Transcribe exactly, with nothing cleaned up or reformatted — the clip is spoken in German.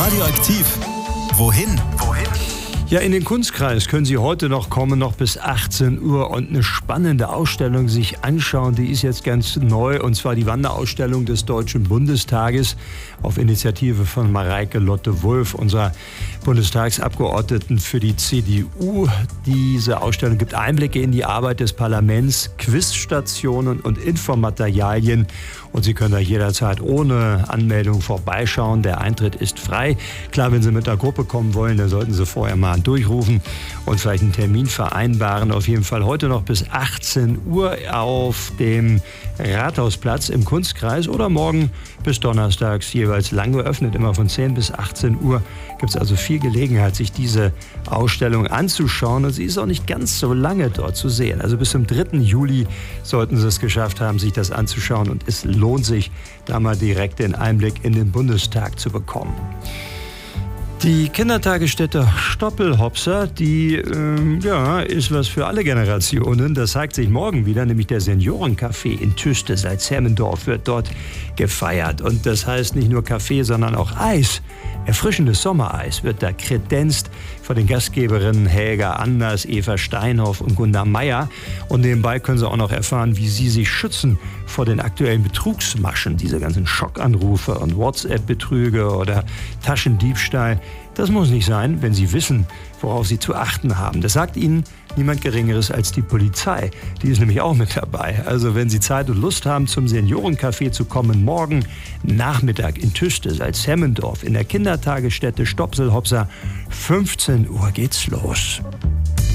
Radioaktiv. Wohin? Wohin? Ja, in den Kunstkreis können Sie heute noch kommen, noch bis achtzehn Uhr und eine spannende Ausstellung sich anschauen. Die ist jetzt ganz neu, und zwar die Wanderausstellung des Deutschen Bundestages auf Initiative von Mareike Lotte-Wulff, unserer Bundestagsabgeordneten für die C D U. Diese Ausstellung gibt Einblicke in die Arbeit des Parlaments, Quizstationen und Infomaterialien. Und Sie können da jederzeit ohne Anmeldung vorbeischauen. Der Eintritt ist frei. Klar, wenn Sie mit einer Gruppe kommen wollen, dann sollten Sie vorher mal durchrufen und vielleicht einen Termin vereinbaren. Auf jeden Fall heute noch bis achtzehn Uhr auf dem Rathausplatz im Kunstkreis oder morgen bis donnerstags jeweils lang geöffnet, immer von zehn bis achtzehn Uhr. Gibt es also viel Gelegenheit, sich diese Ausstellung anzuschauen, und sie ist auch nicht ganz so lange dort zu sehen. Also bis zum dritten Juli sollten Sie es geschafft haben, sich das anzuschauen, und es lohnt sich, da mal direkt den Einblick in den Bundestag zu bekommen. Die Kindertagesstätte Stoppelhopser, die ähm, ja, ist was für alle Generationen. Das zeigt sich morgen wieder, nämlich der Seniorencafé in Tüste. Seit Zemmendorf wird dort gefeiert. Und das heißt nicht nur Kaffee, sondern auch Eis. Erfrischendes Sommereis wird da kredenzt von den Gastgeberinnen Helga Anders, Eva Steinhoff und Gunda Meier. Und nebenbei können Sie auch noch erfahren, wie Sie sich schützen vor den aktuellen Betrugsmaschen, diese ganzen Schockanrufe und WhatsApp-Betrüge oder Taschendiebstahl. Das muss nicht sein, wenn Sie wissen, worauf Sie zu achten haben. Das sagt Ihnen niemand Geringeres als die Polizei. Die ist nämlich auch mit dabei. Also wenn Sie Zeit und Lust haben, zum Seniorencafé zu kommen, morgen Nachmittag in Tüste, Salzhemmendorf, in der Kindertagesstätte Stoppelhopser, fünfzehn Uhr geht's los.